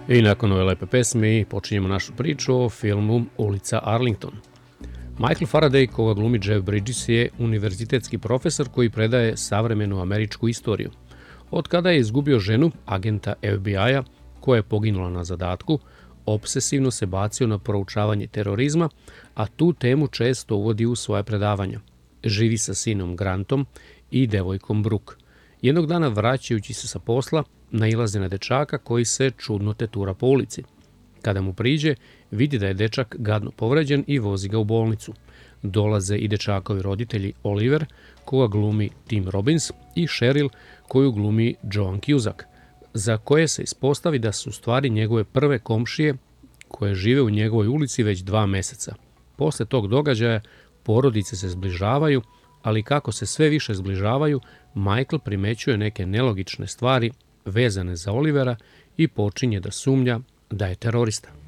I nakon ove lepe pesme počinjemo našu priču o filmu Ulica Arlington. Michael Faraday, koga glumi Jeff Bridges, je univerzitetski profesor koji predaje savremenu američku istoriju. Od kada je izgubio ženu, agenta FBI-a, koja je poginula na zadatku, obsesivno se bacio na proučavanje terorizma, a tu temu često uvodi u svoje predavanja. Živi sa sinom Grantom i devojkom Brooke. Jednog dana, vraćajući se sa posla, nailaze na dečaka koji se čudno tetura po ulici. Kada mu priđe, vidi da je dečak gadno povređen i vozi ga u bolnicu. Dolaze i dečakovi roditelji Oliver, koga glumi Tim Robbins, i Cheryl, koju glumi Joan Cusack, za koje se ispostavi da su stvari njegove prve komšije koje žive u njegovoj ulici već 2 meseca. Posle tog događaja porodice se zbližavaju, ali kako se sve više zbližavaju, Michael primećuje neke nelogične stvari vezane za Olivera i počinje da sumnja da je terorista.